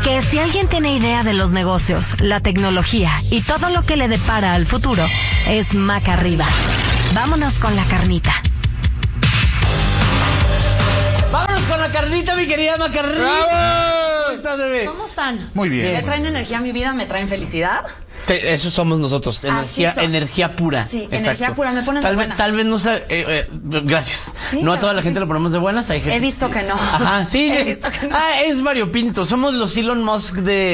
Que si alguien tiene idea de los negocios, la tecnología y todo lo que le depara al futuro, es Maca Arriba. Vámonos con la carnita. Vámonos con la carnita, mi querida Maca Arriba. ¡Bravo! ¿Cómo estás, bebé? ¿Cómo están? Muy bien. ¿Me traen energía a mi vida? ¿Me traen felicidad? Eso somos nosotros, energía pura. Sí, exacto. Energía pura, me ponen de buenas. Tal vez no sea, gracias. Sí, no a toda la sí. gente lo ponemos de buenas, hay gente. He visto que no. Ajá, sí. He visto que no. Es variopinto, somos los Elon Musk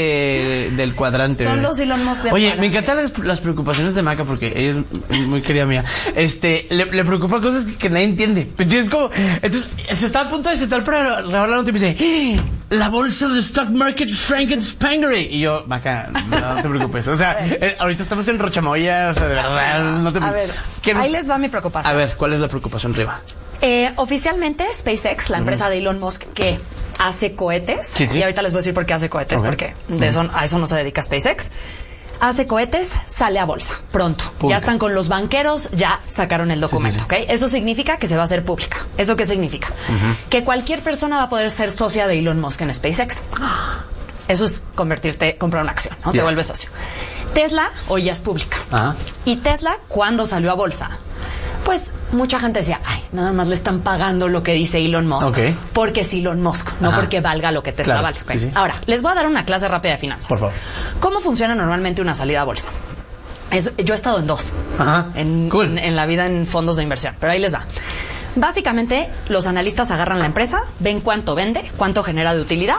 del cuadrante. Son los Elon Musk del Oye, cuadrante. me encantan las preocupaciones de Maca porque ella es muy querida mía. Le preocupa cosas que nadie entiende. ¿Me entiendes cómo? Entonces, se está a punto de sentar para grabar la nota y me dice, la bolsa del stock market Frankenspangere. Y yo, Maca, no te preocupes. O sea, ahorita estamos en Rochamoya, o sea, de verdad, no te preocupes. A ver, ahí les va mi preocupación. A ver, ¿cuál es la preocupación, Riva? Oficialmente, SpaceX, la empresa de Elon Musk que hace cohetes, Sí. y ahorita les voy a decir por qué hace cohetes, porque a eso no se dedica SpaceX. Hace cohetes, sale a bolsa, pronto. Pública. Ya están con los banqueros, ya sacaron el documento, ¿ok? Eso significa que se va a hacer pública. ¿Eso qué significa? Que cualquier persona va a poder ser socia de Elon Musk en SpaceX. Eso es comprar una acción, ¿no? Te vuelves socio. Tesla hoy ya es pública. Ajá. Y Tesla, ¿cuándo salió a bolsa? Pues mucha gente decía, ay, nada más le están pagando lo que dice Elon Musk. Ok. Porque es Elon Musk, no Ajá. porque valga lo que Tesla Claro, vale. ¿Ok? sí. Ahora, les voy a dar una clase rápida de finanzas. Por favor. ¿Cómo funciona normalmente una salida a bolsa? Yo he estado en dos. Ajá. Cool. En la vida en fondos de inversión, pero ahí les va. Básicamente, los analistas agarran la empresa, ven cuánto vende, cuánto genera de utilidad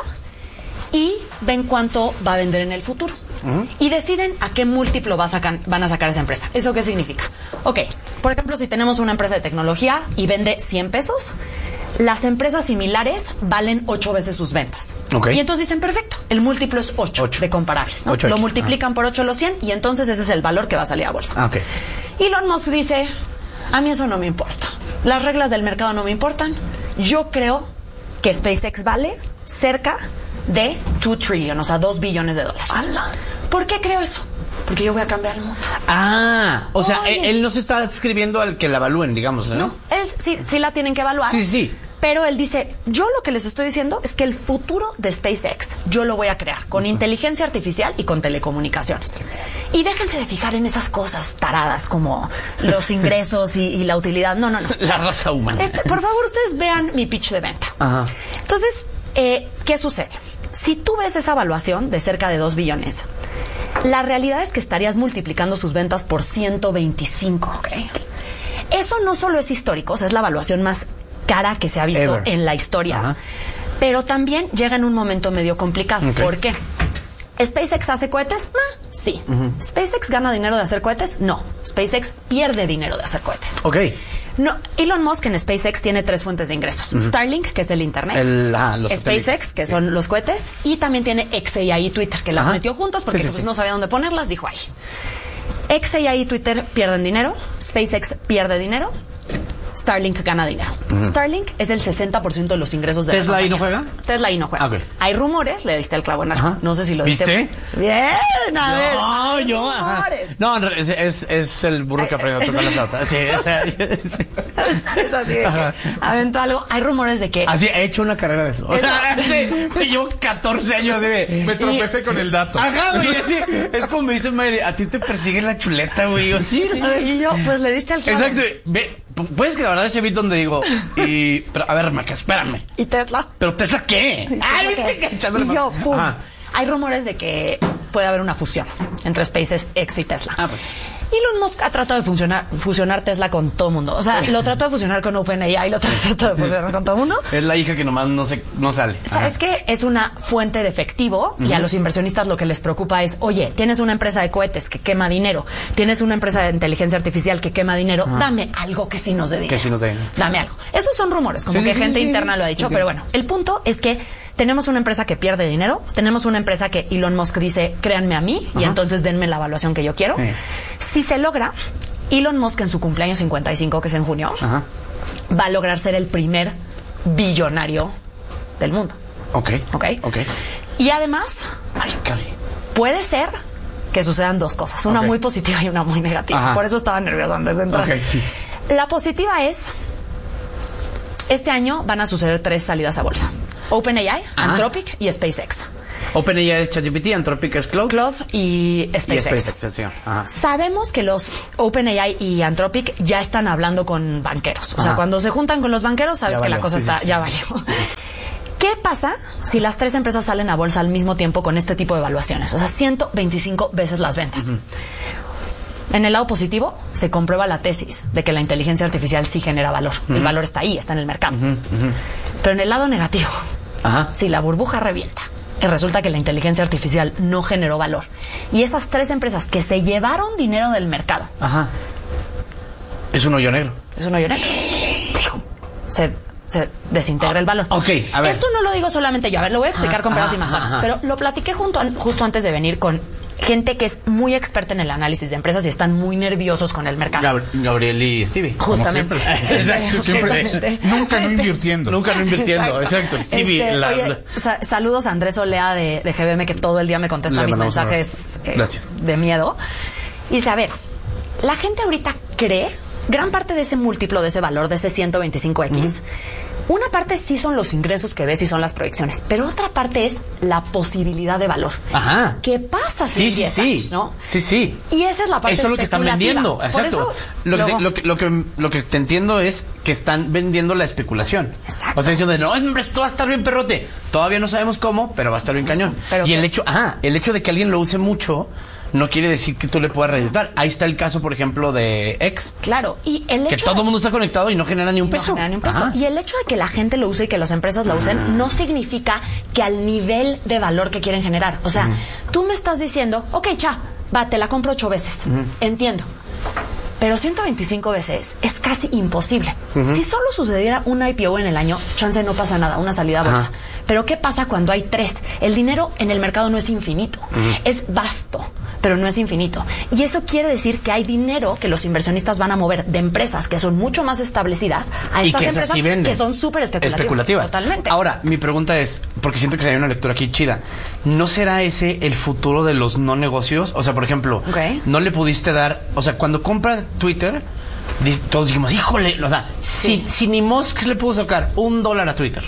y ven cuánto va a vender en el futuro. Y deciden a qué múltiplo van a sacar esa empresa. ¿Eso qué significa? Ok, por ejemplo, si tenemos una empresa de tecnología y vende 100 pesos, las empresas similares valen 8 veces sus ventas. Ok. Y entonces dicen, perfecto, el múltiplo es 8 de comparables, ¿no? 8X. Lo multiplican por 8 los 100 y entonces ese es el valor que va a salir a bolsa. Ah, ok. Elon Musk dice, a mí eso no me importa. Las reglas del mercado no me importan. Yo creo que SpaceX vale cerca de 2 trillion, o sea, 2 billones de dólares. ¡Hala! ¿Por qué creo eso? Porque yo voy a cambiar el mundo. Ah, o sea, Oye. él no se está escribiendo al que la evalúen, digamos, ¿no? Sí la tienen que evaluar. Sí. Pero él dice, yo lo que les estoy diciendo es que el futuro de SpaceX yo lo voy a crear con inteligencia artificial y con telecomunicaciones. Y déjense de fijar en esas cosas taradas como los ingresos y la utilidad. No. La raza humana. Por favor, ustedes vean mi pitch de venta. Ajá. Entonces, ¿qué sucede? Si tú ves esa evaluación de cerca de 2 billones, la realidad es que estarías multiplicando sus ventas por 125, ¿ok? Eso no solo es histórico, o sea, es la evaluación más cara que se ha visto Ever. en la historia, Ajá. pero también llega en un momento medio complicado. Ok. ¿Por qué? ¿SpaceX hace cohetes? Sí. ¿SpaceX gana dinero de hacer cohetes? No. SpaceX pierde dinero de hacer cohetes. Ok. No, Elon Musk en SpaceX tiene 3 fuentes de ingresos. Starlink, que es el internet. Los SpaceX, satélites. que son los cohetes. Y también tiene XAI y Twitter, que las Ajá. metió juntas porque Sí. pues, no sabía dónde ponerlas. Dijo ahí. XAI y Twitter pierden dinero. SpaceX pierde dinero. Starlink gana dinero. Starlink es el 60% de los ingresos de la ¿Tesla ahí no compañía. juega? Tesla ahí no juega. Ah, ok. Hay rumores, le diste el clavo en algo. Ajá. No sé si lo diste. ¿Viste? Bien, a ver. No, hay yo. Ajá. rumores. No, es el burro que aprendió a tocar la flauta. Sí, o sea, sí. Es así de Ajá. que aventó algo. Hay rumores de que Así he hecho una carrera de eso. O sea, me llevo 14 años de. Me tropecé con el dato. Ajá, güey, así. Es como me dice Mayre, a ti te persigue la chuleta, güey. Yo sí. y yo, pues le diste al clavo. Exacto. Ve, puedes grabar ese beat donde digo, pero a ver, Maca, espérame. ¿Y Tesla? ¿Pero Tesla qué? Ay, viste que echándole Y yo, más. pum. Ajá. Hay rumores de que puede haber una fusión entre SpaceX y Tesla. Ah, pues. Elon Musk ha tratado de fusionar Tesla con todo el mundo. O sea, lo trató de fusionar con OpenAI, lo trató de fusionar con todo el mundo. Es la hija que nomás no sale. ¿Sabes qué? Es una fuente de efectivo y a los inversionistas lo que les preocupa es, oye, tienes una empresa de cohetes que quema dinero, tienes una empresa de inteligencia artificial que quema dinero, dame algo que sí nos dé dinero. Que sí nos dé dinero. Dame algo. Esos son rumores, como Sí, que sí, gente sí, interna lo ha dicho, sí. pero bueno, el punto es que tenemos una empresa que pierde dinero, tenemos una empresa que Elon Musk dice, créanme a mí, y entonces denme la evaluación que yo quiero. Sí. Si se logra, Elon Musk en su cumpleaños 55, que es en junio, Ajá. va a lograr ser el primer billonario del mundo. Ok. ¿Ok? Ok. Y además, Ay, caray. puede ser que sucedan 2 cosas, una Ok. muy positiva y una muy negativa. Ajá. Por eso estaba nerviosa antes de entrar. Ok, sí. La positiva es, este año van a suceder 3 salidas a bolsa. OpenAI, Anthropic y SpaceX. OpenAI es ChatGPT, Anthropic es Claude. Claude y SpaceX. Sí. Ajá. Sabemos que los OpenAI y Anthropic ya están hablando con banqueros. O sea, Ajá. cuando se juntan con los banqueros, sabes Ya que la valió, cosa sí, está, sí. ya valió. ¿Qué pasa si las 3 empresas salen a bolsa al mismo tiempo con este tipo de evaluaciones? O sea, 125 veces las ventas. En el lado positivo, se comprueba la tesis de que la inteligencia artificial sí genera valor. El valor está ahí, está en el mercado. Pero en el lado negativo, Ajá. si la burbuja revienta y resulta que la inteligencia artificial no generó valor, y esas 3 empresas que se llevaron dinero del mercado, Ajá. Es un hoyo negro. es un hoyo negro, se desintegra el valor. Ok, a ver. Esto no lo digo solamente yo. A ver, lo voy a explicar con peras y manzanas. ajá. Pero lo platiqué justo antes de venir con gente que es muy experta en el análisis de empresas y están muy nerviosos con el mercado. Gabriel y Stevie. Justamente. Exacto, Siempre, Justamente. nunca no invirtiendo. Nunca no invirtiendo, exacto. Stevie, Oye, saludos a Andrés Olea de GBM, que todo el día me contesta Le mis mandamos un mensajes Gracias. de miedo. Y dice, a ver, la gente ahorita cree, gran parte de ese múltiplo, de ese valor, de ese 125X, una parte sí son los ingresos que ves y son las proyecciones, pero otra parte es la posibilidad de valor. Ajá. ¿Qué pasa si en 10 años, no? Sí. Y esa es la parte Eso es lo que están especulativa. vendiendo, Por exacto. eso, Lo que te entiendo es que están vendiendo la especulación. Exacto. O sea, diciendo, no, hombre, esto va a estar bien perrote. Todavía no sabemos cómo, pero va a estar bien cañón. Pero y el ¿qué? hecho de que alguien lo use mucho no quiere decir que tú le puedas redituar. Ahí está el caso, por ejemplo, de X. Claro, y el Que hecho todo el mundo está conectado y no genera ni un no peso. genera ni un peso. Ajá. Y el hecho de que la gente lo use y que las empresas lo usen no significa que al nivel de valor que quieren generar. O sea, tú me estás diciendo, ok, va, te la compro 8 veces. Entiendo. Pero 125 veces es casi imposible. Si solo sucediera una IPO en el año, chance no pasa nada, una salida a bolsa. Ajá. Pero ¿qué pasa cuando hay 3? El dinero en el mercado no es infinito. Es vasto, pero no es infinito. Y eso quiere decir que hay dinero que los inversionistas van a mover de empresas que son mucho más establecidas a Y estas que esas empresas sí venden. que son súper especulativas. Totalmente. Ahora, mi pregunta es, porque siento que hay una lectura aquí chida, ¿no será ese el futuro de los no negocios? O sea, por ejemplo, Ok. no le pudiste dar, o sea, cuando compras Twitter, todos dijimos, híjole, o sea, Sí. si ni Musk le pudo sacar $1 a Twitter,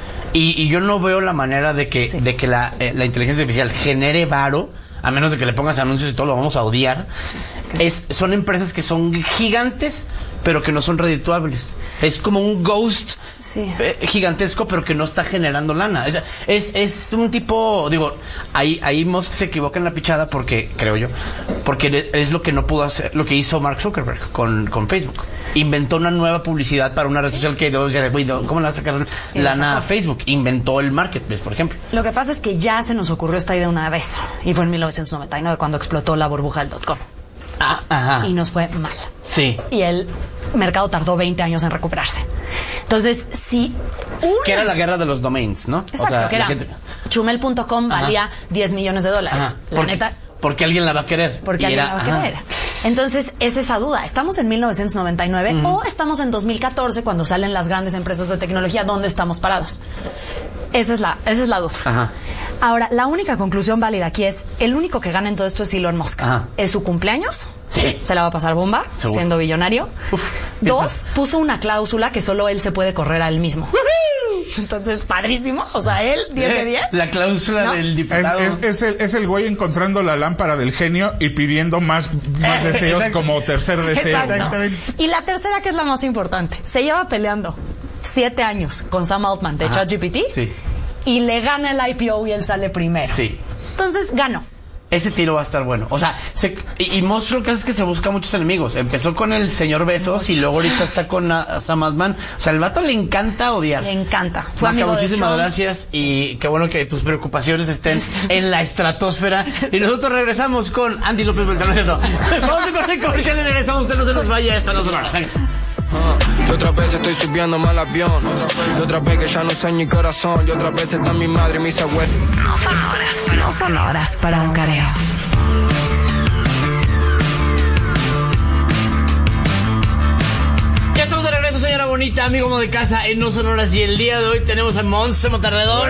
y yo no veo la manera de que, Sí. de que la inteligencia artificial genere varo, a menos de que le pongas anuncios y todo, lo vamos a odiar. Son empresas que son gigantes, pero que no son redituables. Es como un ghost Sí. gigantesco, pero que no está generando lana. Es un tipo, digo, ahí Musk se equivoca en la pichada porque, creo yo, porque es lo que no pudo hacer, lo que hizo Mark Zuckerberg con Facebook. Inventó una nueva publicidad para una red social que decía, güey, ¿cómo le va a sacar Y la lana a sacó. Facebook? Inventó el marketplace, por ejemplo. Lo que pasa es que ya se nos ocurrió esta idea una vez. Y fue en 1999 cuando explotó la burbuja del .com. Ajá. Y nos fue mal. Sí. Y el mercado tardó 20 años en recuperarse. Entonces, si Que era la guerra de los domains, ¿no? Exacto, que la era gente- Chumel.com Ajá. valía $10 millones. Ajá. La neta, Porque alguien la va a querer. porque Y alguien era- la va a querer. Entonces, es esa duda. ¿Estamos en 1999 o estamos en 2014 cuando salen las grandes empresas de tecnología? ¿Dónde estamos parados? Esa es la duda. Ajá. Ahora, la única conclusión válida aquí es, el único que gana en todo esto es Elon Musk. Ajá. Es su cumpleaños. Sí. Se la va a pasar bomba, Seguro. siendo billonario. Uf, 2, puso una cláusula que solo él se puede correr a él mismo. Entonces, padrísimo. O sea, él, 10 de 10. La cláusula ¿No? del diputado. Es el güey encontrando la lámpara del genio y pidiendo más deseos Exacto. como tercer deseo. Exacto. Y la tercera, que es la más importante, se lleva peleando 7 años con Sam Altman de Ajá. ChatGPT Sí. y le gana el IPO y él sale primero. Sí. Entonces, ganó. Ese tiro va a estar bueno. O sea, y monstruo que es que se busca muchos enemigos. Empezó con el señor Besos y luego ahorita está con Sam Altman. O sea, al vato le encanta odiar. Le encanta. Fue Maca, amigo de muchísimas Trump. gracias y qué bueno que tus preocupaciones estén en la estratosfera. Y nosotros regresamos con Andy López Beltrán, ¿no es cierto? Vamos a cortar comercial y regresamos. Usted no se nos vaya, esta no sonora. Y otra vez estoy subiendo mal avión. Y otra vez que ya no sé ni corazón. Y otra vez está mi madre y mis abuelos. No son horas para un careo. Ya estamos de regreso, señora bonita, amigo amo de casa en No Sonoras. Y el día de hoy tenemos a Monse Monterredón.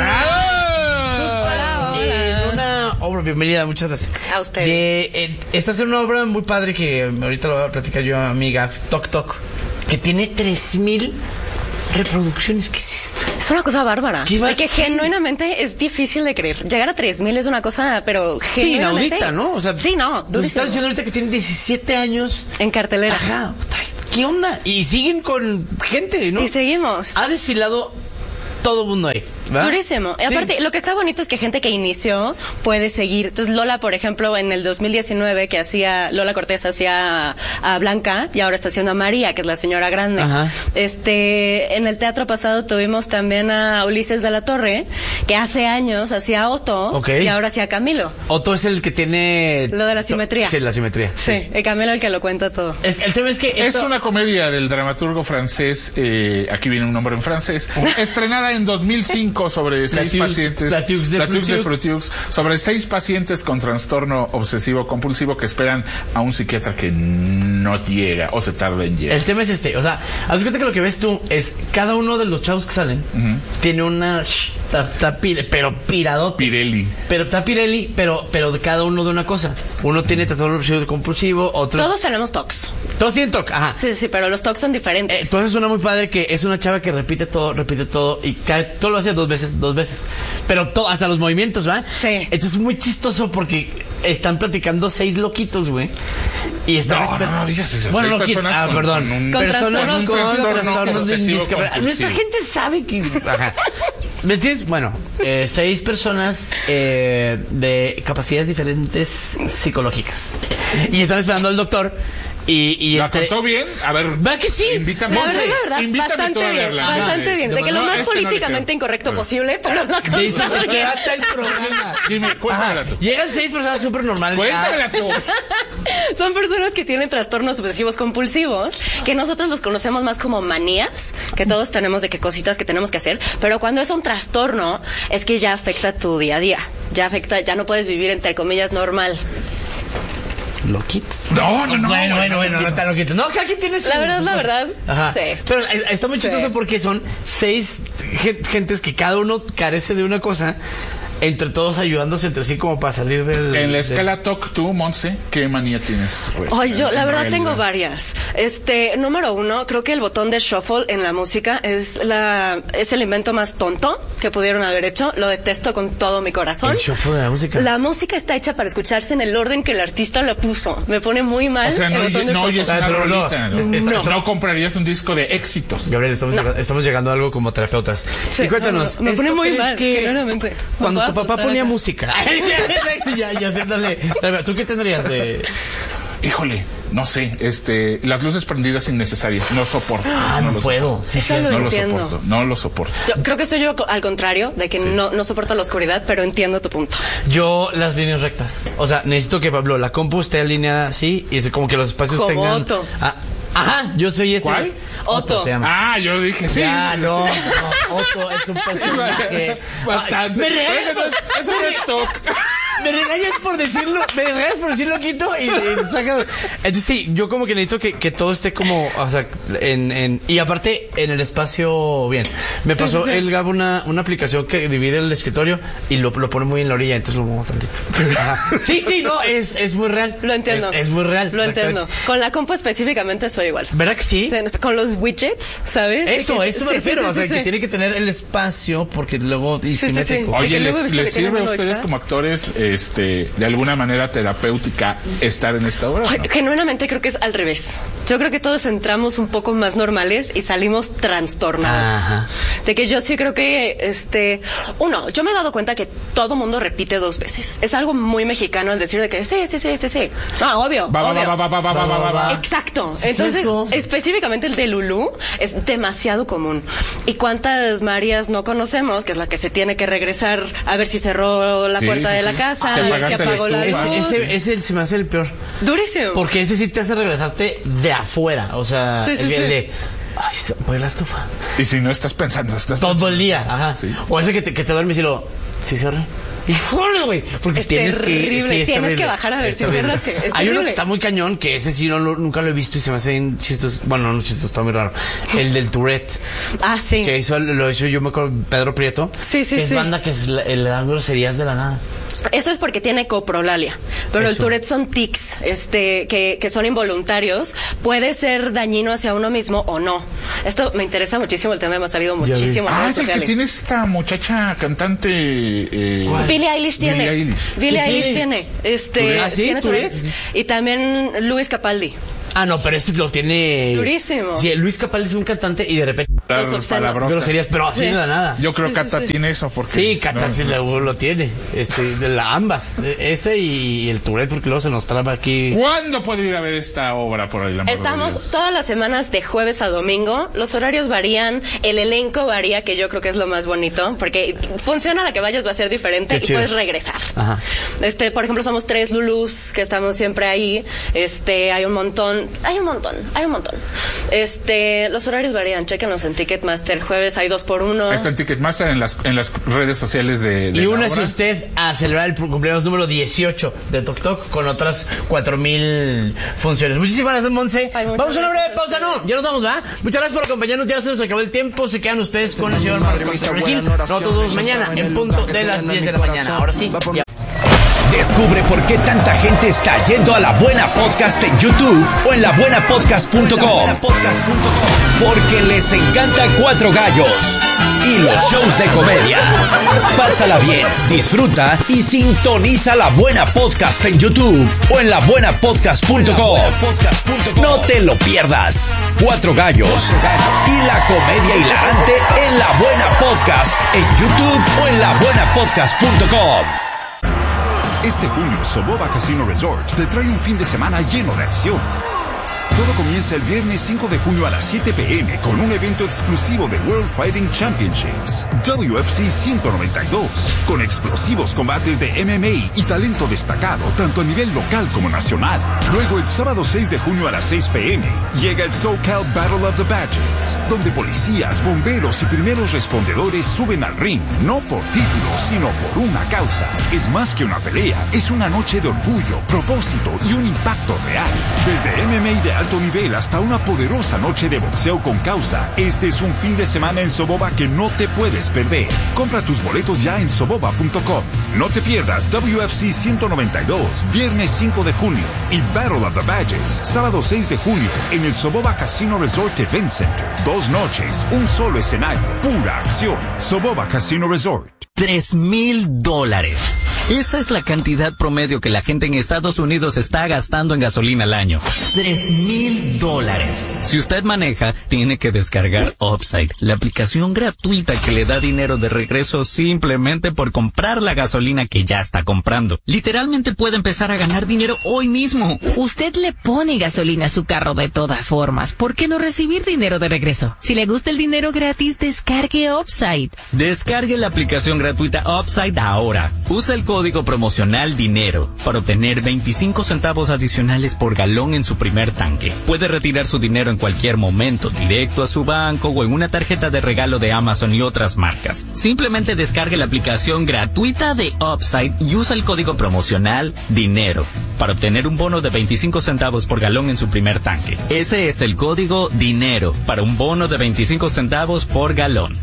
En una obra, bienvenida, muchas gracias. A usted. Esta es una obra muy padre que ahorita lo voy a platicar yo, amiga, Toc Toc, que tiene 3,000 reproducciones. ¿Qué es esto? Es una cosa bárbara. ¿Qué Que genuinamente es difícil de creer. Llegar a 3,000 es una cosa, pero Sí, genuinamente... inaudita, ¿no? O sea, sí, no, nos durísimo. están diciendo ahorita que tienen 17 años. En cartelera. Ajá. ¿Qué onda? Y siguen con gente, ¿no? Y seguimos. Ha desfilado todo el mundo ahí, ¿verdad? Durísimo. Y Sí. aparte, lo que está bonito es que gente que inició puede seguir. Entonces, Lola, por ejemplo, en el 2019, Lola Cortés hacía a Blanca y ahora está haciendo a María, que es la señora grande. Ajá. En el teatro pasado tuvimos también a Ulises de la Torre, que hace años hacía a Otto Ok. y ahora hacía a Camilo. Otto es el que tiene... Lo de la simetría. Sí, la simetría. Sí, el Camilo el que lo cuenta todo. El tema es que... Es una comedia del dramaturgo francés, aquí viene un nombre en francés, estrenada en 2005 sobre 6 pacientes, Latiux de Frutiux, sobre 6 pacientes con trastorno obsesivo compulsivo que esperan a un psiquiatra que no llega o se tarda en llegar. El tema es o sea, haz cuenta que lo que ves tú es cada uno de los chavos que salen tiene una pero piradota. Pirelli. Pero está Pirelli, pero de cada uno de una cosa. Uno tiene trastorno obsesivo compulsivo, otro... Todos tenemos TOCs. Todos tienen TOC, ajá. Sí, pero los TOCs son diferentes. Entonces suena muy padre que es una chava que repite todo y todo lo hace dos veces. Pero todo, hasta los movimientos, ¿verdad? Sí. Entonces es muy chistoso porque están platicando 6 loquitos, güey. Y están... No digas eso. Bueno, 6 loquitos, personas perdón. con un- Con Personas trastorno con trastornos de obsesivo indiscapacidad. compulsivo. Nuestra gente sabe que... Ajá. ¿Me entiendes? Bueno, 6 personas de capacidades diferentes psicológicas. Y están esperando al doctor. Y ¿La contó bien? A ver, ¿verdad que sí? Invítame. La verdad, Invítame bastante tú a bien, verla. bastante bien. De que lo No, más este no le políticamente creo. incorrecto A ver. posible, pero no De eso se contó bien. trata el programa. Dime, cuéntamela tú. Llegan 6 personas súper normales. Cuéntamela tú. Son personas que tienen trastornos obsesivos compulsivos, que nosotros los conocemos más como manías, que todos tenemos de qué cositas que tenemos que hacer, pero cuando es un trastorno, es que ya afecta tu día a día. Ya no puedes vivir entre comillas normal. Loquitos. No. Bueno, no tan loquitos. No, cada quien tiene su... La verdad, Ajá. sí. Pero está muy chistoso Sí. porque son 6 gentes que cada uno carece de una cosa, entre todos ayudándose entre sí como para salir del... En la escala TOC, tú, Monse, ¿qué manía tienes? güey? Ay, yo la En verdad realidad. tengo varias. Número 1, creo que el botón de shuffle en la música es el invento más tonto que pudieron haber hecho. Lo detesto con todo mi corazón. El shuffle de la música. La música está hecha para escucharse en el orden que el artista la puso. Me pone muy mal O sea, el no botón de oyes shuffle. una No, rolita. no. No comprarías un disco de éxitos. Gabriel, estamos llegando a algo como terapeutas. Sí, y cuéntanos, me pone ¿esto muy crees mal, que claramente. cuando Me tu voy a papá asustar ponía acá. música... ya haciéndole... ¿Tú qué tendrías de...? Híjole, no sé, las luces prendidas innecesarias, no soporto. No lo puedo. soporto. Sí, Eso sí. lo No lo entiendo. soporto, no lo soporto. Yo creo que soy yo al contrario, de que no soporto la oscuridad, pero entiendo tu punto. Yo las líneas rectas. O sea, necesito que, Pablo, la compu esté alineada así y es como que los espacios Como tengan... Otto. Ajá, yo soy ese. ¿Cuál? Otto. se llama. Ah, yo dije sí. Ya, no, Otto es un personaje... Bastante. Me regañas, Eso no es TOC. me regañas por decirlo, quito y sacas... Entonces sí, yo como que necesito que todo esté como, o sea, y aparte en el espacio bien. Me pasó el Gabo una aplicación que divide el escritorio y lo pone muy en la orilla, entonces lo muevo tantito. Ajá. Sí, no, es muy real. Lo entiendo. Es muy real. Lo entiendo. exactamente. Con la compu específicamente soy igual. ¿Verdad que sí? Con los widgets, ¿sabes? Eso me Sí, refiero, sí, o sea, sí, que sí. tiene que tener el espacio porque luego y Sí, simétrico. sí. Oye, que luego he visto ¿les que tienen sirve a uno ustedes extra. como actores, de alguna manera terapéutica estar en esta obra? Ay, ¿no? genuinamente creo que es al revés. Yo creo que todos entramos un poco más normales y salimos trastornados. Ajá. De que yo sí creo que, yo me he dado cuenta que todo mundo repite 2 veces. Es algo muy mexicano el decir de que sí. No, obvio. Va. Exacto. Sí, Entonces, cierto. específicamente el de Lulú es demasiado común. ¿Y cuántas Marías no conocemos? Que es la que se tiene que regresar a ver si cerró la Sí, puerta sí, de la sí. casa, Si a ver si apagaste la apagó la estufa. luz. Ese se me hace el peor. Durísimo. Porque ese sí te hace regresarte de afuera. O sea, Sí, el sí. de... Ay, se apaga la estufa. Y si no estás pensando, Todo el día. Ajá. Sí. O ese que te duermes y lo... ¿Sí cerré? ¡Híjole, güey! Porque Es tienes terrible. que... es Tienes terrible. que bajar a ver Es si terrible. cerraste. Es Hay uno terrible. que está muy cañón, que ese sí nunca lo he visto y se me hace bien chistoso. Bueno, no chistoso, está muy raro. El del Tourette. Ah, sí. Que lo hizo yo me acuerdo Pedro Prieto. Sí, que es sí. banda que le dan groserías de la nada. Eso es porque tiene coprolalia, pero el Tourette son tics, que son involuntarios. Puede ser dañino hacia uno mismo o no. Esto me interesa muchísimo, el tema me ha salido muchísimo en redes es el sociales. que tiene esta muchacha cantante. Billie Eilish tiene. Billie Eilish tiene. Tiene Tourette. Y también Luis Capaldi. Ah, no, pero ese lo tiene... Durísimo. Sí, Luis Capaldi es un cantante y de repente... Los obscenos. Groserías, pero así de la nada. Yo creo que Cata tiene eso porque... Sí, Cata sí lo tiene. Ambas. Ese y el Tourette, porque luego se nos traba aquí. ¿Cuándo puedo ir a ver esta obra, por el amor de Dios? Estamos todas las semanas de jueves a domingo. Los horarios varían, el elenco varía, que yo creo que es lo más bonito, porque funciona a la que vayas va a ser diferente y puedes regresar. Ajá. Por ejemplo, somos 3 Lulús que estamos siempre ahí. Hay un montón. Los horarios varían, chéquenlos en Ticketmaster. Jueves hay 2x1. Está en Ticketmaster, en las redes sociales de y únase usted a celebrar el cumpleaños número 18 de Toc Toc con otras 4,000 funciones. Muchísimas gracias, Monse. Vamos a una breve pausa, no, ya nos vamos, ¿verdad? Muchas gracias por acompañarnos, ya se nos acabó el tiempo. Se quedan ustedes con el señor Marcos Regín. Nosotros mañana en punto de las 10 de la mañana. Ahora sí, ya. Descubre por qué tanta gente está yendo a La Buena Podcast en YouTube o en labuenapodcast.com. Porque les encanta Cuatro Gallos y los shows de comedia. Pásala bien, disfruta y sintoniza La Buena Podcast en YouTube o en labuenapodcast.com. No te lo pierdas. Cuatro Gallos y la comedia hilarante en La Buena Podcast en YouTube o en labuenapodcast.com. Este junio, Soboba Casino Resort te trae un fin de semana lleno de acción. Todo comienza el viernes 5 de junio a las 7 p.m. con un evento exclusivo de World Fighting Championships, WFC 192, con explosivos combates de MMA y talento destacado tanto a nivel local como nacional. Luego, el sábado 6 de junio a las 6 p.m. llega el SoCal Battle of the Badges, donde policías, bomberos y primeros respondedores suben al ring, no por títulos, sino por una causa. Es más que una pelea, es una noche de orgullo, propósito y un impacto real. Desde MMA de alto nivel hasta una poderosa noche de boxeo con causa, este es un fin de semana en Soboba que no te puedes perder. Compra tus boletos ya en soboba.com. No te pierdas WFC 192, viernes 5 de junio y Battle of the Badges, sábado 6 de junio en el Soboba Casino Resort Event Center. 2 noches, un solo escenario, pura acción. Soboba Casino Resort. $3,000. Esa es la cantidad promedio que la gente en Estados Unidos está gastando en gasolina al año. $3,000. Si usted maneja, tiene que descargar Upside, la aplicación gratuita que le da dinero de regreso simplemente por comprar la gasolina que ya está comprando. Literalmente puede empezar a ganar dinero hoy mismo. Usted le pone gasolina a su carro de todas formas. ¿Por qué no recibir dinero de regreso? Si le gusta el dinero gratis, descargue Upside. Descargue la aplicación gratuita Upside ahora. Usa el código promocional DINERO para obtener 25 centavos adicionales por galón en su primer tanque. Puede retirar su dinero en cualquier momento, directo a su banco o en una tarjeta de regalo de Amazon y otras marcas. Simplemente descargue la aplicación gratuita de Upside y usa el código promocional DINERO para obtener un bono de 25 centavos por galón en su primer tanque. Ese es el código DINERO para un bono de 25 centavos por galón.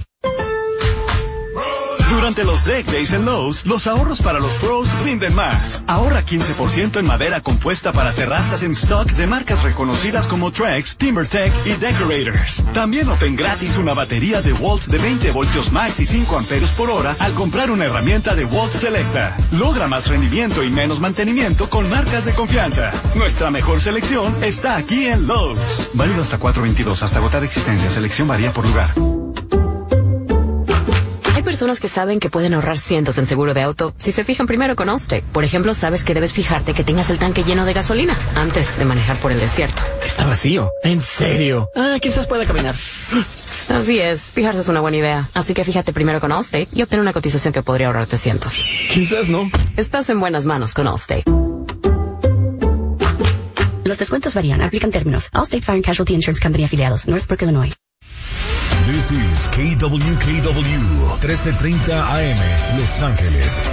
Durante los Deck Days en Lowe's, los ahorros para los pros rinden más. Ahorra 15% en madera compuesta para terrazas en stock de marcas reconocidas como Trex, TimberTech y Decorators. También obtén gratis una batería de Volt de 20 voltios max y 5 amperios por hora al comprar una herramienta de Volt Selecta. Logra más rendimiento y menos mantenimiento con marcas de confianza. Nuestra mejor selección está aquí en Lowe's. Válido hasta 4/22, hasta agotar existencia. Selección varía por lugar. Hay personas que saben que pueden ahorrar cientos en seguro de auto si se fijan primero con Allstate. Por ejemplo, sabes que debes fijarte que tengas el tanque lleno de gasolina antes de manejar por el desierto. Está vacío. ¿En serio? Quizás pueda caminar. Así es, fijarse es una buena idea. Así que fíjate primero con Allstate y obtén una cotización que podría ahorrarte cientos. Quizás no. Estás en buenas manos con Allstate. Los descuentos varían. Aplican términos. Allstate Fire and Casualty Insurance Company afiliados. Northbrook, Illinois. This is KWKW 1330 AM, Los Ángeles.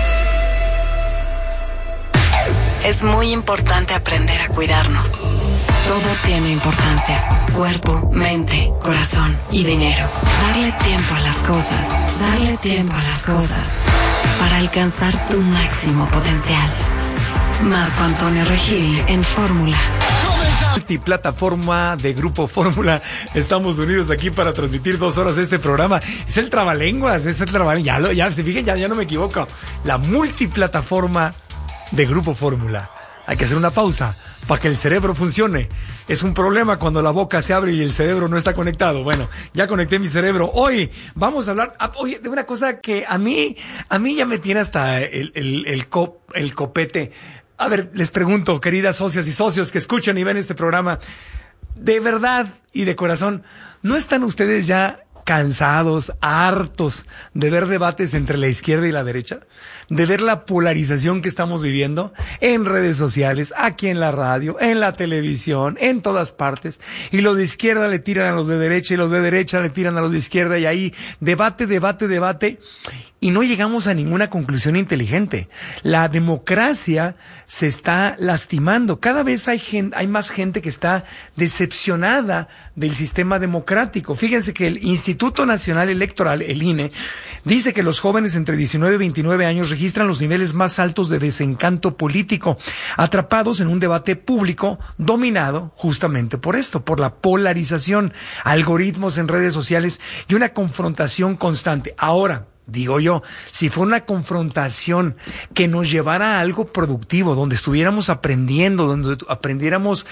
Es muy importante aprender a cuidarnos. Todo tiene importancia. Cuerpo, mente, corazón y dinero. Darle tiempo a las cosas. Darle tiempo a las cosas. para alcanzar tu máximo potencial. Marco Antonio Regil en Fórmula. Multiplataforma de Grupo Fórmula. Estamos unidos aquí para transmitir 2 horas este programa. Es el trabalenguas, ya se fijen, ya no me equivoco. La multiplataforma de Grupo Fórmula. Hay que hacer una pausa para que el cerebro funcione. Es un problema cuando la boca se abre y el cerebro no está conectado. Bueno, ya conecté mi cerebro. Hoy vamos a hablar de una cosa que a mí ya me tiene hasta el copete. A ver, les pregunto, queridas socias y socios que escuchan y ven este programa, de verdad y de corazón, ¿no están ustedes ya cansados, hartos de ver debates entre la izquierda y la derecha? De ver la polarización que estamos viviendo en redes sociales, aquí en la radio, en la televisión, en todas partes. Y los de izquierda le tiran a los de derecha y los de derecha le tiran a los de izquierda y ahí debate. Y no llegamos a ninguna conclusión inteligente. La democracia se está lastimando. Cada vez hay más gente que está decepcionada del sistema democrático. Fíjense que el Instituto Nacional Electoral, el INE, dice que los jóvenes entre 19 y 29 años registran los niveles más altos de desencanto político, atrapados en un debate público dominado justamente por esto, por la polarización, algoritmos en redes sociales y una confrontación constante. Ahora, digo yo, si fue una confrontación que nos llevara a algo productivo, donde estuviéramos aprendiendo, donde aprendiéramos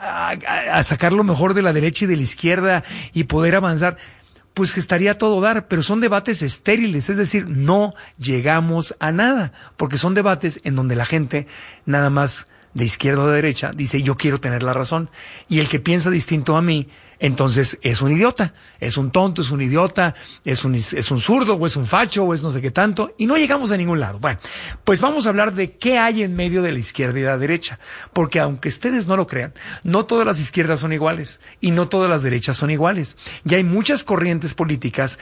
a sacar lo mejor de la derecha y de la izquierda y poder avanzar, pues estaría todo dar, pero son debates estériles, es decir, no llegamos a nada, porque son debates en donde la gente nada más de izquierda o de derecha dice yo quiero tener la razón, y el que piensa distinto a mí entonces es un idiota, es un tonto, es un idiota, es un zurdo, o es un facho, o es no sé qué tanto, y no llegamos a ningún lado. Bueno, pues vamos a hablar de qué hay en medio de la izquierda y la derecha, porque aunque ustedes no lo crean, no todas las izquierdas son iguales, y no todas las derechas son iguales, y hay muchas corrientes políticas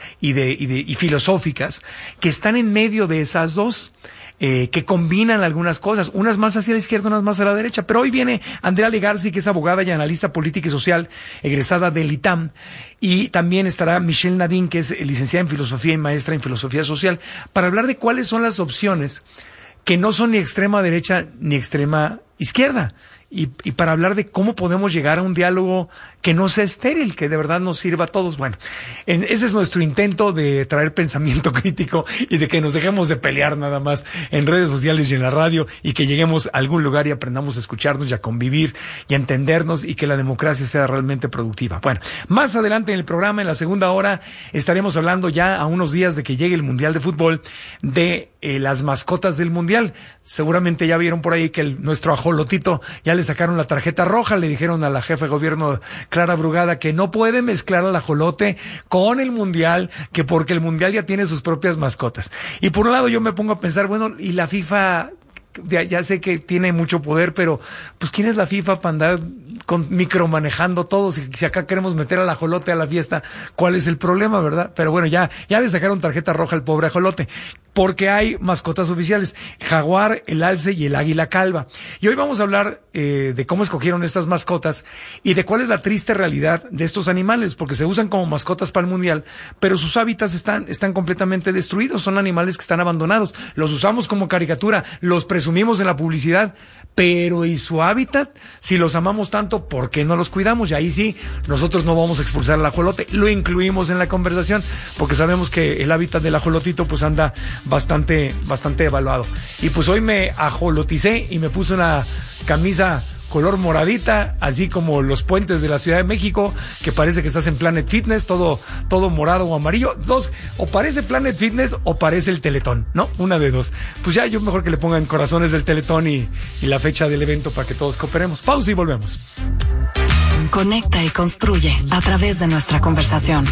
y filosóficas que están en medio de esas dos, que combinan algunas cosas, unas más hacia la izquierda, unas más a la derecha. Pero hoy viene Andrea Legarzi, que es abogada y analista política y social, egresada del ITAM, y también estará Michelle Nadine, que es licenciada en filosofía y maestra en filosofía social, para hablar de cuáles son las opciones que no son ni extrema derecha ni extrema izquierda. Y para hablar de cómo podemos llegar a un diálogo que no sea estéril, que de verdad nos sirva a todos. Bueno, ese es nuestro intento de traer pensamiento crítico y de que nos dejemos de pelear nada más en redes sociales y en la radio, y que lleguemos a algún lugar y aprendamos a escucharnos y a convivir y a entendernos, y que la democracia sea realmente productiva. Bueno, más adelante en el programa, en la segunda hora, estaremos hablando ya a unos días de que llegue el Mundial de Fútbol, de las mascotas del Mundial. Seguramente ya vieron por ahí que nuestro ajolotito ya le sacaron la tarjeta roja, le dijeron a la jefa de gobierno Clara Brugada que no puede mezclar al ajolote con el Mundial, que porque el Mundial ya tiene sus propias mascotas. Y por un lado yo me pongo a pensar, bueno, y la FIFA, ya sé que tiene mucho poder, pero pues ¿quién es la FIFA para andar micromanejando todo? Si acá queremos meter al ajolote a la fiesta, ¿cuál es el problema, verdad? Pero bueno, ya le sacaron tarjeta roja al pobre ajolote, porque hay mascotas oficiales, el jaguar, el alce y el águila calva. Y hoy vamos a hablar de cómo escogieron estas mascotas y de cuál es la triste realidad de estos animales, porque se usan como mascotas para el Mundial, pero sus hábitats están completamente destruidos, son animales que están abandonados, los usamos como caricatura, los presumimos en la publicidad, pero ¿y su hábitat? Si los amamos tanto, ¿por qué no los cuidamos? Y ahí sí, nosotros no vamos a expulsar al ajolote, lo incluimos en la conversación, porque sabemos que el hábitat del ajolotito pues anda bastante evaluado. Y pues hoy me ajoloticé y me puse una camisa color moradita, así como los puentes de la Ciudad de México, que parece que estás en Planet Fitness, todo morado o amarillo. O parece Planet Fitness o parece el Teletón, ¿no? Una de dos. Pues ya yo mejor que le pongan corazones del Teletón y la fecha del evento para que todos cooperemos. Pausa y volvemos. Conecta y construye a través de nuestra conversación.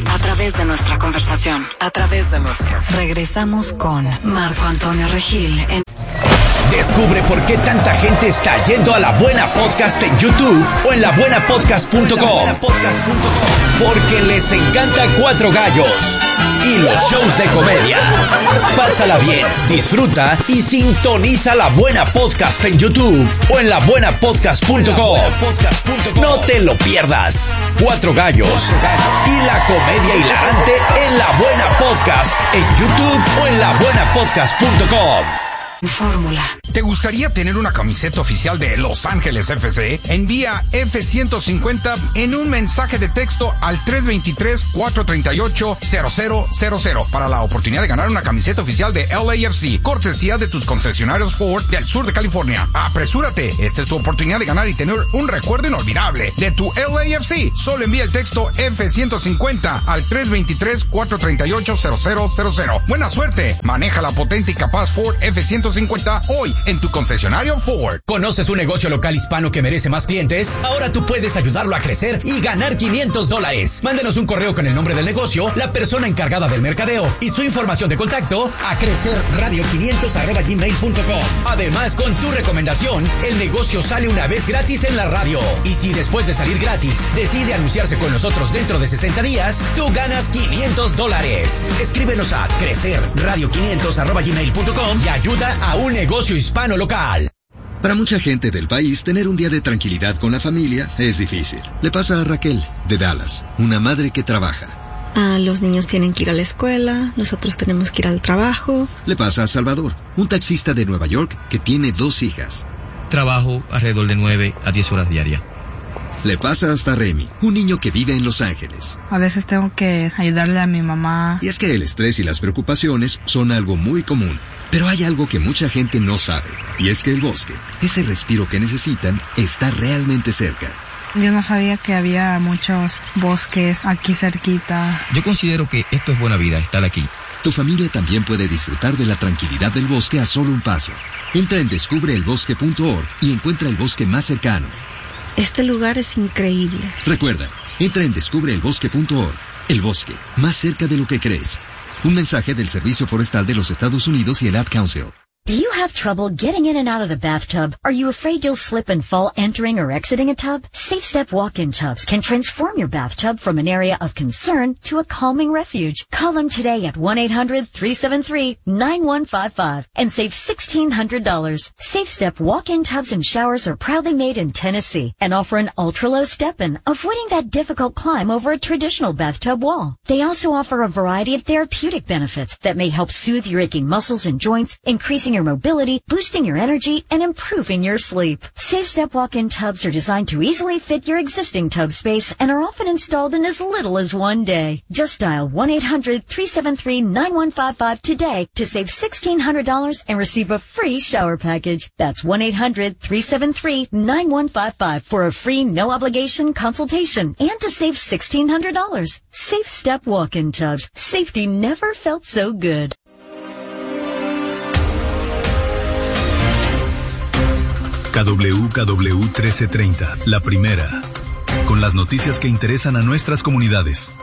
Regresamos con Marco Antonio Regil en Descubre por qué tanta gente está yendo a La Buena Podcast en YouTube o en labuenapodcast.com. Porque les encanta Cuatro Gallos y los shows de comedia. Pásala bien, disfruta y sintoniza La Buena Podcast en YouTube o en labuenapodcast.com. No te lo pierdas. Cuatro Gallos y la comedia hilarante en La Buena Podcast en YouTube o en labuenapodcast.com. Fórmula. ¿Te gustaría tener una camiseta oficial de Los Ángeles FC? Envía F-150 en un mensaje de texto al 323-438-0000 para la oportunidad de ganar una camiseta oficial de LAFC, cortesía de tus concesionarios Ford del sur de California. ¡Apresúrate! Esta es tu oportunidad de ganar y tener un recuerdo inolvidable de tu LAFC. Solo envía el texto F-150 al 323-438-0000. ¡Buena suerte! Maneja la potente y capaz Ford F-150 hoy en tu concesionario Ford. ¿Conoces un negocio local hispano que merece más clientes? Ahora tú puedes ayudarlo a crecer y ganar $500. Mándenos un correo con el nombre del negocio, la persona encargada del mercadeo y su información de contacto a crecerradio500@gmail.com. Además, con tu recomendación, el negocio sale una vez gratis en la radio. Y si después de salir gratis decide anunciarse con nosotros dentro de 60 días, tú ganas $500. Escríbenos a crecerradio500@gmail.com y ayuda a un negocio hispano local. Para mucha gente del país, tener un día de tranquilidad con la familia es difícil. Le pasa a Raquel, de Dallas, una madre que trabaja. Los niños tienen que ir a la escuela, nosotros tenemos que ir al trabajo. Le pasa a Salvador, un taxista de Nueva York que tiene 2 hijas. Trabajo alrededor de 9 a 10 horas diarias. Le pasa hasta Remy, un niño que vive en Los Ángeles. A veces tengo que ayudarle a mi mamá. Y es que el estrés y las preocupaciones son algo muy común. Pero hay algo que mucha gente no sabe, y es que el bosque, ese respiro que necesitan, está realmente cerca. Yo no sabía que había muchos bosques aquí cerquita. Yo considero que esto es buena vida, estar aquí. Tu familia también puede disfrutar de la tranquilidad del bosque a solo un paso. Entra en descubreelbosque.org y encuentra el bosque más cercano. Este lugar es increíble. Recuerda, entra en descubreelbosque.org. El bosque, más cerca de lo que crees. Un mensaje del Servicio Forestal de los Estados Unidos y el Ad Council. Do you have trouble getting in and out of the bathtub? Are you afraid you'll slip and fall entering or exiting a tub? Safe Step walk-in tubs can transform your bathtub from an area of concern to a calming refuge. Call them today at 1-800-373-9155 and save $1,600. Safe Step walk-in tubs and showers are proudly made in Tennessee and offer an ultra-low step-in, avoiding that difficult climb over a traditional bathtub wall. They also offer a variety of therapeutic benefits that may help soothe your aching muscles and joints, increasing your mobility, boosting your energy, and improving your sleep. Safe Step walk-in tubs are designed to easily fit your existing tub space and are often installed in as little as one day. Just dial 1-800-373-9155 today to save $1,600 and receive a free shower package. That's 1-800-373-9155 for a free no-obligation consultation and to save $1,600. Safe Step walk-in tubs. Safety never felt so good. KWKW 1330, la primera, con las noticias que interesan a nuestras comunidades.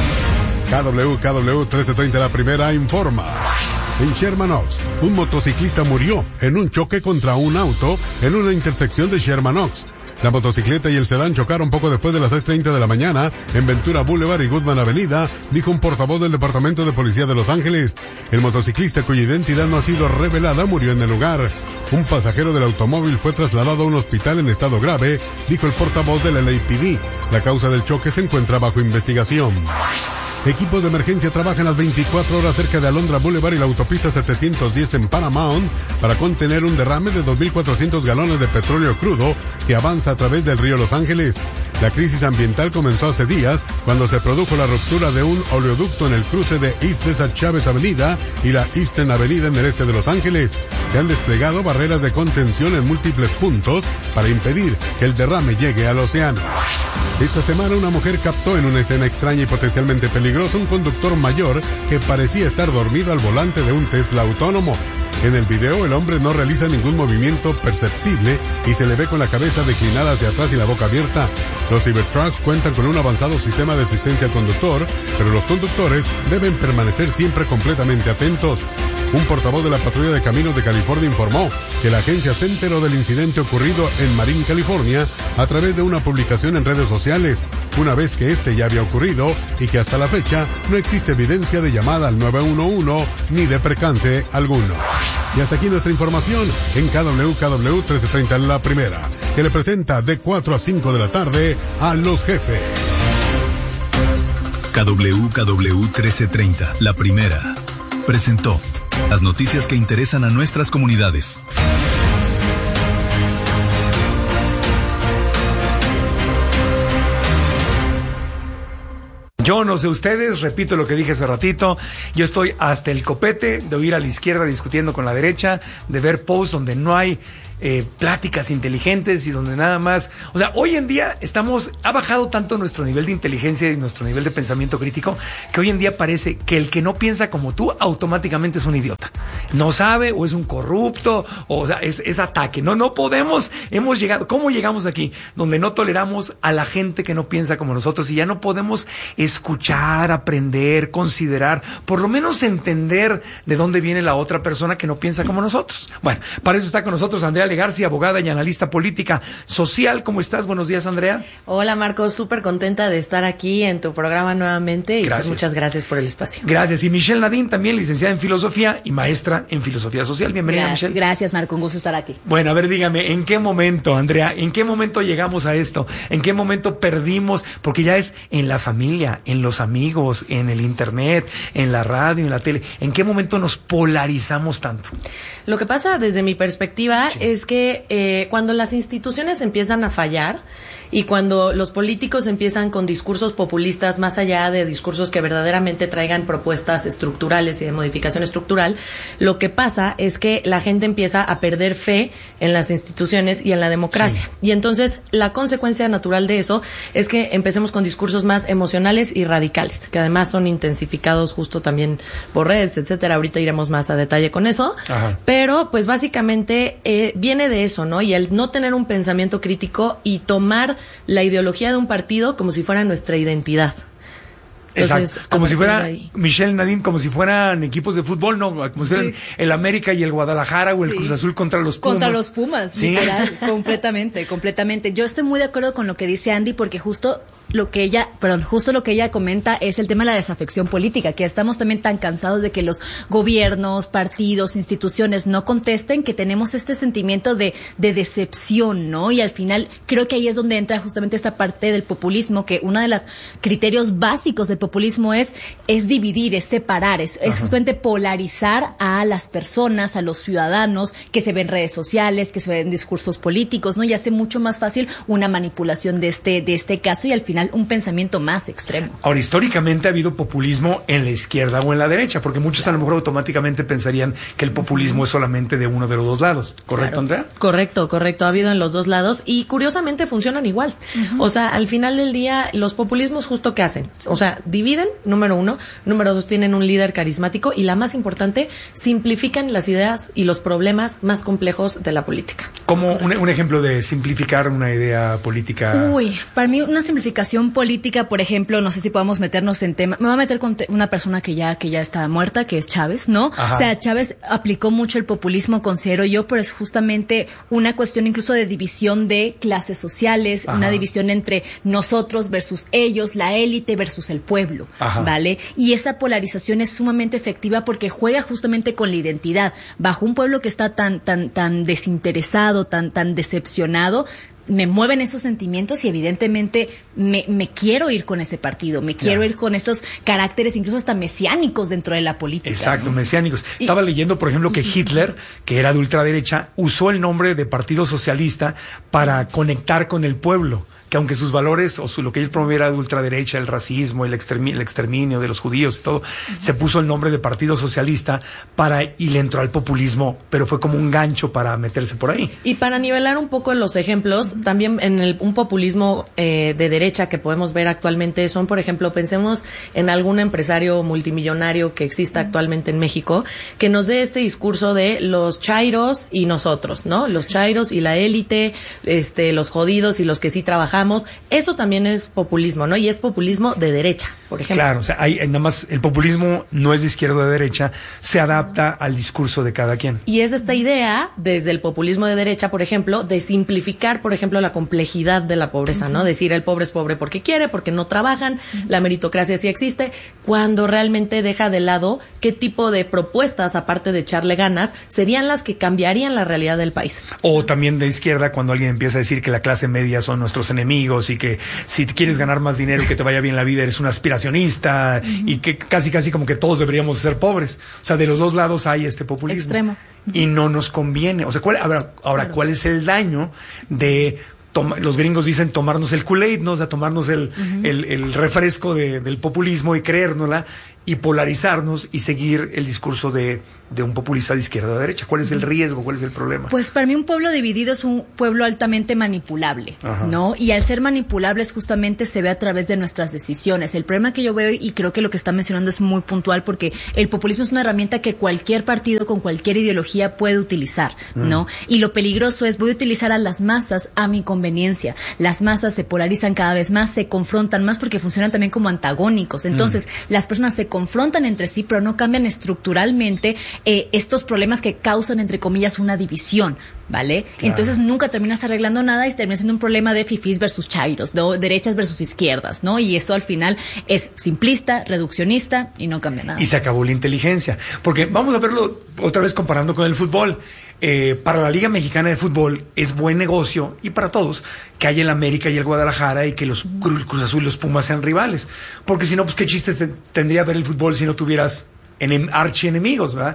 KWKW 1330, la primera, informa. En Sherman Oaks, un motociclista murió en un choque contra un auto en una intersección de Sherman Oaks. La motocicleta y el sedán chocaron poco después de las 6:30 de la mañana en Ventura Boulevard y Goodman Avenida, dijo un portavoz del Departamento de Policía de Los Ángeles. El motociclista, cuya identidad no ha sido revelada, murió en el lugar. Un pasajero del automóvil fue trasladado a un hospital en estado grave, dijo el portavoz del LAPD. La causa del choque se encuentra bajo investigación. Equipos de emergencia trabajan las 24 horas cerca de Alondra Boulevard y la autopista 710 en Paramount para contener un derrame de 2.400 galones de petróleo crudo que avanza a través del río Los Ángeles. La crisis ambiental comenzó hace días cuando se produjo la ruptura de un oleoducto en el cruce de East Cesar Chavez Avenida y la Eastern Avenida en el este de Los Ángeles. Se han desplegado barreras de contención en múltiples puntos para impedir que el derrame llegue al océano. Esta semana una mujer captó en una escena extraña y potencialmente peligrosa un conductor mayor que parecía estar dormido al volante de un Tesla autónomo. En el video el hombre no realiza ningún movimiento perceptible y se le ve con la cabeza declinada hacia atrás y la boca abierta. Los Cybertrucks cuentan con un avanzado sistema de asistencia al conductor, pero los conductores deben permanecer siempre completamente atentos. Un portavoz de la Patrulla de Caminos de California informó que la agencia se enteró del incidente ocurrido en Marin, California, a través de una publicación en redes sociales, una vez que este ya había ocurrido y que hasta la fecha no existe evidencia de llamada al 911 ni de percance alguno. Y hasta aquí nuestra información en KWKW 1330 La Primera, que le presenta de 4 a 5 de la tarde a Los Jefes. KWKW 1330 La Primera presentó las noticias que interesan a nuestras comunidades. Yo no sé ustedes, repito lo que dije hace ratito, yo estoy hasta el copete de oír a la izquierda discutiendo con la derecha, de ver posts donde no hay pláticas inteligentes y donde nada más, o sea, hoy en día ha bajado tanto nuestro nivel de inteligencia y nuestro nivel de pensamiento crítico que hoy en día parece que el que no piensa como tú automáticamente es un idiota, no sabe o es un corrupto, o sea, es ataque, no podemos, hemos llegado, ¿cómo llegamos aquí? Donde no toleramos a la gente que no piensa como nosotros y ya no podemos escuchar, aprender, considerar, por lo menos entender de dónde viene la otra persona que no piensa como nosotros. Bueno, para eso está con nosotros Andrea Legarcia, abogada y analista política social. ¿Cómo estás? Buenos días, Andrea. Hola, Marcos. Súper contenta de estar aquí en tu programa nuevamente y pues muchas gracias por el espacio. Gracias. Y Michelle Nadine, también licenciada en filosofía y maestra en filosofía social. Bienvenida, Michelle. Gracias, Marco. Un gusto estar aquí. Bueno, a ver, dígame, ¿en qué momento, Andrea, en qué momento llegamos a esto? ¿En qué momento perdimos? Porque ya es en la familia, en los amigos, en el internet, en la radio, en la tele. ¿En qué momento nos polarizamos tanto? Lo que pasa desde mi perspectiva es que cuando las instituciones empiezan a fallar y cuando los políticos empiezan con discursos populistas más allá de discursos que verdaderamente traigan propuestas estructurales y de modificación estructural, lo que pasa es que la gente empieza a perder fe en las instituciones y en la democracia. Sí. Y entonces la consecuencia natural de eso es que empecemos con discursos más emocionales y radicales, que además son intensificados justo también por redes, etcétera. Ahorita iremos más a detalle con eso. Ajá. Pero pues básicamente viene de eso, ¿no? Y el no tener un pensamiento crítico y tomar la ideología de un partido como si fuera nuestra identidad. Entonces, exacto. Como si fuera Michelle Nadine, como si fueran equipos de fútbol, no, como si fueran el América y el Guadalajara o el Cruz Azul contra los Pumas. Contra los Pumas, literal, completamente. Yo estoy muy de acuerdo con lo que dice Andy porque justo lo que ella comenta es el tema de la desafección política, que estamos también tan cansados de que los gobiernos, partidos, instituciones no contesten, que tenemos este sentimiento de decepción, ¿no? Y al final creo que ahí es donde entra justamente esta parte del populismo, que uno de los criterios básicos del populismo es dividir, es separar, es justamente polarizar a las personas, a los ciudadanos que se ven en redes sociales, que se ven en discursos políticos, ¿no? Y hace mucho más fácil una manipulación de este caso y al final un pensamiento más extremo. Ahora, históricamente ha habido populismo en la izquierda o en la derecha, porque muchos a lo mejor automáticamente pensarían que el populismo es solamente de uno de los dos lados. ¿Correcto, Andrea? Correcto. Ha habido en los dos lados y curiosamente funcionan igual. O sea, al final del día, los populismos justo ¿qué hacen? O sea, dividen, número uno. Número dos, tienen un líder carismático y la más importante, simplifican las ideas y los problemas más complejos de la política. ¿Cómo un ejemplo de simplificar una idea política? Para mí una simplificación política, por ejemplo, no sé si podamos meternos en tema. Me voy a meter con una persona que ya está muerta, que es Chávez, ¿no? Ajá. O sea, Chávez aplicó mucho el populismo, considero yo, pero es justamente una cuestión incluso de división de clases sociales, una división entre nosotros versus ellos, la élite versus el pueblo, ¿vale? Y esa polarización es sumamente efectiva porque juega justamente con la identidad. Bajo un pueblo que está tan desinteresado, tan decepcionado, me mueven esos sentimientos y evidentemente me quiero ir con ese partido, me quiero ir con estos caracteres incluso hasta mesiánicos dentro de la política. Exacto, ¿no? Mesiánicos. Estaba leyendo, por ejemplo, que Hitler, que era de ultraderecha, usó el nombre de Partido Socialista para conectar con el pueblo, que aunque sus valores lo que él promovía era de ultraderecha, el racismo, el exterminio de los judíos y todo, se puso el nombre de Partido Socialista y le entró al populismo, pero fue como un gancho para meterse por ahí. Y para nivelar un poco los ejemplos, también en un populismo de derecha que podemos ver actualmente son, por ejemplo, pensemos en algún empresario multimillonario que exista actualmente en México, que nos dé este discurso de los chairos y nosotros, ¿no? Los chairos y la élite, los jodidos y los que sí trabajan. trabajamos. Eso también es populismo, ¿no? Y es populismo de derecha, por ejemplo. Claro, o sea, hay nada más el populismo no es de izquierda o de derecha, se adapta al discurso de cada quien. Y es esta idea, desde el populismo de derecha, por ejemplo, de simplificar, por ejemplo, la complejidad de la pobreza, ¿no? Decir el pobre es pobre porque quiere, porque no trabajan, la meritocracia sí existe, cuando realmente deja de lado qué tipo de propuestas, aparte de echarle ganas, serían las que cambiarían la realidad del país. O también de izquierda, cuando alguien empieza a decir que la clase media son nuestros enemigos y que si quieres ganar más dinero, que te vaya bien la vida, eres un aspiracionista y que casi como que todos deberíamos ser pobres. O sea, de los dos lados hay este populismo. Extremo. Y no nos conviene. O sea, ¿cuál es el daño de... los gringos dicen tomarnos el Kool-Aid, ¿no? O sea, tomarnos el refresco del populismo y creérnosla y polarizarnos y seguir el discurso de un populista de izquierda o de derecha. ¿Cuál es el riesgo? ¿Cuál es el problema? Pues para mí un pueblo dividido es un pueblo altamente manipulable, ¿no? Y al ser manipulables justamente se ve a través de nuestras decisiones. El problema que yo veo, y creo que lo que está mencionando es muy puntual, porque el populismo es una herramienta que cualquier partido con cualquier ideología puede utilizar, ¿no? Y lo peligroso es, voy a utilizar a las masas a mi conveniencia. Las masas se polarizan cada vez más, se confrontan más porque funcionan también como antagónicos. Entonces, las personas se confrontan entre sí, pero no cambian estructuralmente estos problemas que causan, entre comillas, una división, ¿vale? Claro. Entonces nunca terminas arreglando nada y termina siendo un problema de fifís versus chairos, ¿no? Derechas versus izquierdas, ¿no? Y eso al final es simplista, reduccionista y no cambia nada. Y se acabó la inteligencia. Porque vamos a verlo otra vez comparando con el fútbol. Para la Liga Mexicana de Fútbol es buen negocio, y para todos, que haya el América y el Guadalajara y que los Cruz Azul y los Pumas sean rivales. Porque si no, pues qué chiste tendría ver el fútbol si no tuvieras archienemigos, ¿verdad?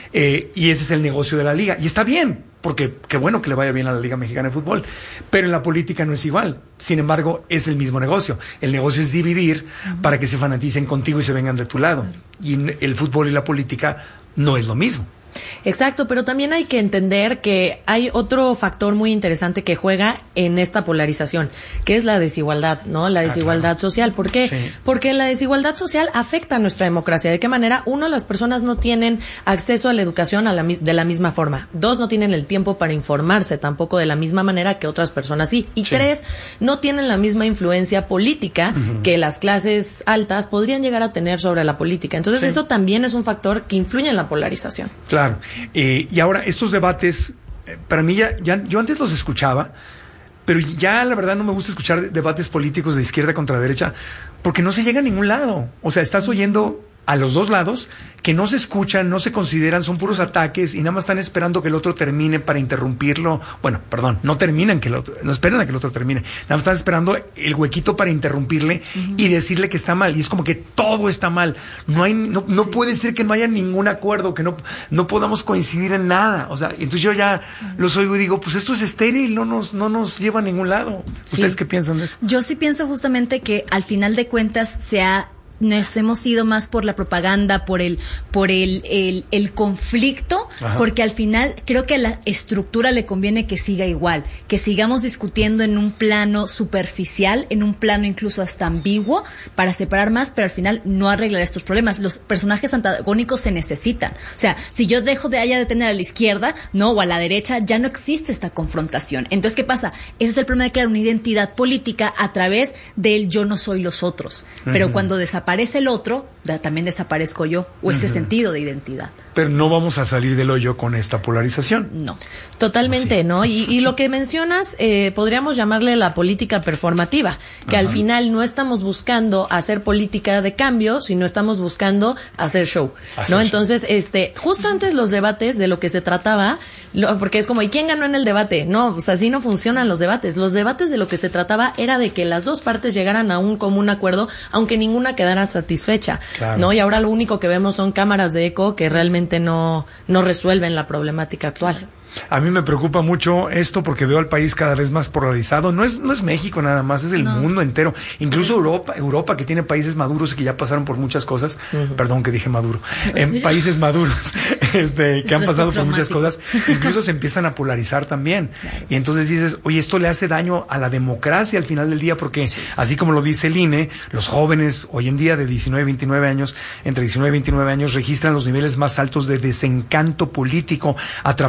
Y ese es el negocio de la liga. Y está bien, porque qué bueno que le vaya bien a la Liga Mexicana de Fútbol. Pero en la política no es igual. Sin embargo, es el mismo negocio. El negocio es dividir para que se fanaticen contigo y se vengan de tu lado. Y el fútbol y la política no es lo mismo. Exacto, pero también hay que entender que hay otro factor muy interesante que juega en esta polarización, que es la desigualdad, ¿no? La desigualdad social. ¿Por qué? Sí. Porque la desigualdad social afecta a nuestra democracia. ¿De qué manera? Uno, las personas no tienen acceso a la educación de la misma forma. Dos, no tienen el tiempo para informarse tampoco de la misma manera que otras personas sí. Y tres, no tienen la misma influencia política que las clases altas podrían llegar a tener sobre la política. Entonces, eso también es un factor que influye en la polarización. Claro. Y ahora, estos debates, para mí yo antes los escuchaba, pero ya la verdad no me gusta escuchar debates políticos de izquierda contra derecha, porque no se llega a ningún lado. O sea, estás oyendo a los dos lados que no se escuchan, no se consideran, son puros ataques y nada más están esperando que el otro termine para interrumpirlo. Bueno, perdón, no esperan a que el otro termine. Nada más están esperando el huequito para interrumpirle y decirle que está mal. Y es como que todo está mal. No puede ser que no haya ningún acuerdo, que no podamos coincidir en nada. O sea, entonces yo ya los oigo y digo, pues esto es estéril, no nos lleva a ningún lado. ¿Ustedes qué piensan de eso? Yo sí pienso justamente que al final de cuentas nos hemos ido más por la propaganda, por el conflicto, porque al final creo que a la estructura le conviene que siga igual, que sigamos discutiendo en un plano superficial, en un plano incluso hasta ambiguo, para separar más, pero al final no arreglar estos problemas. Los personajes antagónicos se necesitan. O sea, si yo dejo de tener a la izquierda, no, o a la derecha, ya no existe esta confrontación. Entonces, ¿qué pasa? Ese es el problema de crear una identidad política a través del yo no soy los otros. Pero cuando desaparece el otro, también desaparezco yo, o ese sentido de identidad. Pero no vamos a salir del hoyo con esta polarización. No. Totalmente, ¿no? Y lo que mencionas, podríamos llamarle la política performativa, que al final no estamos buscando hacer política de cambio, sino estamos buscando hacer show, ¿no? Entonces, justo antes los debates de lo que se trataba, porque es como, ¿y quién ganó en el debate? No, pues así no funcionan los debates. Los debates de lo que se trataba era de que las dos partes llegaran a un común acuerdo, aunque ninguna quedara satisfecha, ¿no? Y ahora lo único que vemos son cámaras de eco que realmente no resuelven la problemática actual. A mí me preocupa mucho esto porque veo al país cada vez más polarizado. No es México nada más, es el mundo entero. Incluso Europa que tiene países maduros y que ya pasaron por muchas cosas. Perdón que dije maduro. Países maduros que han pasado por muchas cosas. Incluso se empiezan a polarizar también. Y entonces dices, oye, esto le hace daño a la democracia al final del día porque así como lo dice el INE, los jóvenes hoy en día de 19 y 29 años, entre 19 y 29 años registran los niveles más altos de desencanto político, atrapados en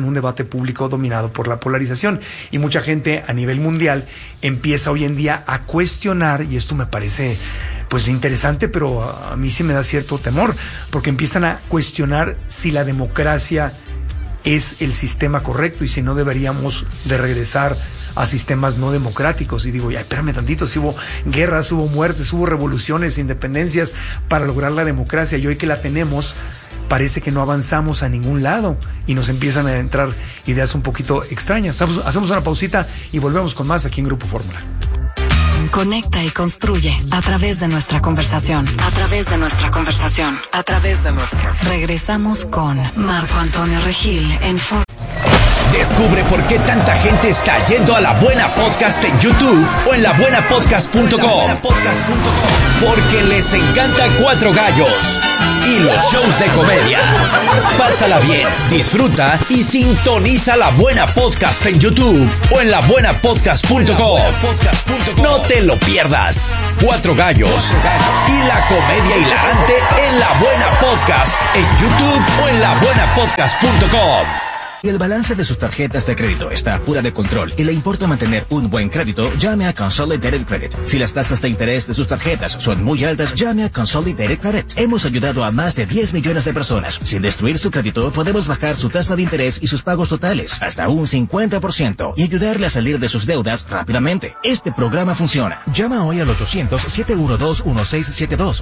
un debate público dominado por la polarización. Y mucha gente a nivel mundial empieza hoy en día a cuestionar, y esto me parece pues interesante, pero a mí sí me da cierto temor, porque empiezan a cuestionar si la democracia es el sistema correcto y si no deberíamos de regresar a sistemas no democráticos. Y digo, ya, espérame tantito, si hubo guerras, hubo muertes, hubo revoluciones, independencias para lograr la democracia, y hoy que la tenemos, parece que no avanzamos a ningún lado y nos empiezan a entrar ideas un poquito extrañas. Hacemos una pausita y volvemos con más aquí en Grupo Fórmula. Conecta y construye a través de nuestra conversación. A través de nuestra conversación. A través de nuestra. Regresamos con Marco Antonio Regil en Fórmula. Descubre por qué tanta gente está yendo a La Buena Podcast en YouTube o en labuenapodcast.com. Porque les encanta Cuatro Gallos y los shows de comedia. Pásala bien, disfruta y sintoniza La Buena Podcast en YouTube o en labuenapodcast.com. No te lo pierdas. Cuatro Gallos y la comedia hilarante en La Buena Podcast en YouTube o en labuenapodcast.com. Si el balance de sus tarjetas de crédito está fuera de control y le importa mantener un buen crédito, llame a Consolidated Credit. Si las tasas de interés de sus tarjetas son muy altas, llame a Consolidated Credit. Hemos ayudado a más de 10 millones de personas. Sin destruir su crédito, podemos bajar su tasa de interés y sus pagos totales hasta un 50% y ayudarle a salir de sus deudas rápidamente. Este programa funciona. Llama hoy al 800-712-1672.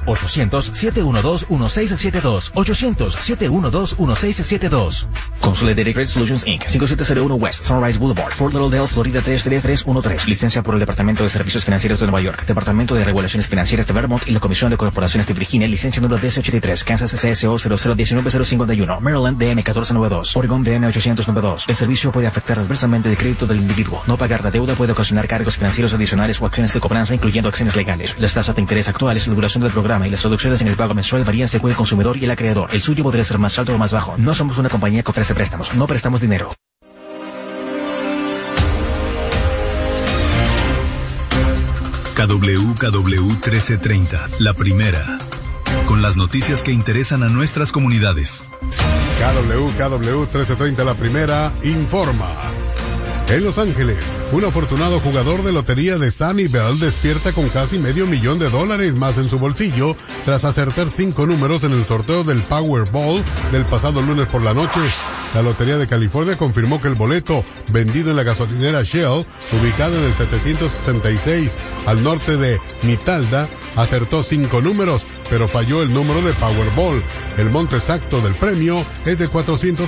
800-712-1672. 800-712-1672. Consolidated Credit Solutions Inc. 5701 West Sunrise Boulevard, Fort Lauderdale, Florida 33313. Licencia por el Departamento de Servicios Financieros de Nueva York, Departamento de Regulaciones Financieras de Vermont y la Comisión de Corporaciones de Virginia. Licencia número DC83, Kansas CSO 0019051, Maryland DM 1492, Oregon DM 892. El servicio puede afectar adversamente el crédito del individuo. No pagar la deuda puede ocasionar cargos financieros adicionales o acciones de cobranza, incluyendo acciones legales. Las tasas de interés actuales, la duración del programa y las reducciones en el pago mensual varían según el consumidor y el acreedor. El suyo podría ser más alto o más bajo. No somos una compañía que ofrece préstamos. No prestamos dinero. KWKW 1330, la primera. Con las noticias que interesan a nuestras comunidades. KWKW 1330, la primera, informa. En Los Ángeles, un afortunado jugador de lotería de Sunnyvale despierta con casi $500,000 más en su bolsillo tras acertar 5 números en el sorteo del Powerball del pasado lunes por la noche. La Lotería de California confirmó que el boleto, vendido en la gasolinera Shell, ubicada en el 766 al norte de Mitalda, acertó 5 números, pero falló el número de Powerball. El monto exacto del premio es de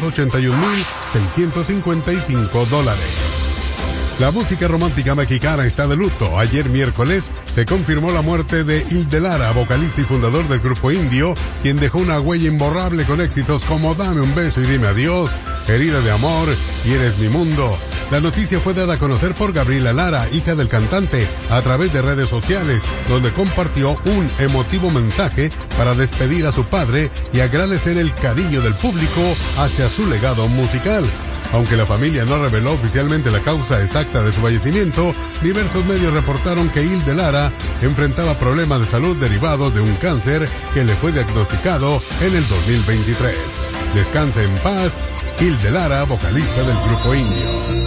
$481,655. La música romántica mexicana está de luto. Ayer miércoles se confirmó la muerte de Hilde Lara, vocalista y fundador del grupo Indio, quien dejó una huella imborrable con éxitos como Dame un beso y dime adiós, Herida de amor y Eres mi mundo. La noticia fue dada a conocer por Gabriela Lara, hija del cantante, a través de redes sociales, donde compartió un emotivo mensaje para despedir a su padre y agradecer el cariño del público hacia su legado musical. Aunque la familia no reveló oficialmente la causa exacta de su fallecimiento, diversos medios reportaron que Hilde Lara enfrentaba problemas de salud derivados de un cáncer que le fue diagnosticado en el 2023. Descanse en paz, Hilde Lara, vocalista del grupo Indio.